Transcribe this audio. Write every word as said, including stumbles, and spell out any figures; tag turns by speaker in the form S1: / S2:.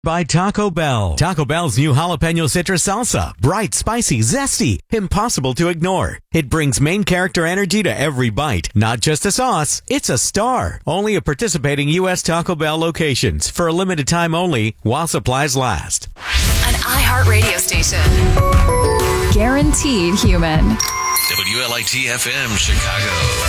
S1: By Taco Bell. Taco Bell's new jalapeno citrus salsa. Bright, spicy, zesty, impossible to ignore. It brings main character energy to every bite. Not just a sauce, it's a star. Only at participating U S Taco Bell locations for a limited time only while supplies last.
S2: An iHeart radio station.
S3: Guaranteed human.
S4: W L I T F M Chicago.